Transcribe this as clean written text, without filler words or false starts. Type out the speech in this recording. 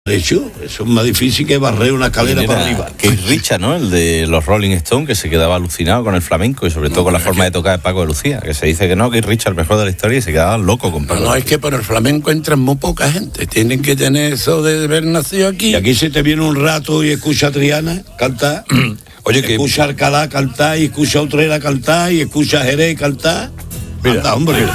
De hecho, eso es más difícil que barrer una escalera para arriba. Keith Richards, ¿no? El de los Rolling Stones, que se quedaba alucinado con el flamenco y sobre todo con la forma de tocar de Paco de Lucía, que se dice que no, Keith Richards mejor de la historia, y se quedaba loco con Paco. No, es que por el flamenco entran muy poca gente, tienen que tener eso de haber nacido aquí. Y aquí se te viene un rato y escucha a Triana cantar, Oye, que escucha a Alcalá cantar, y escucha a Utrera cantar, y escucha a Jerez cantar. Mira, anda, hombre.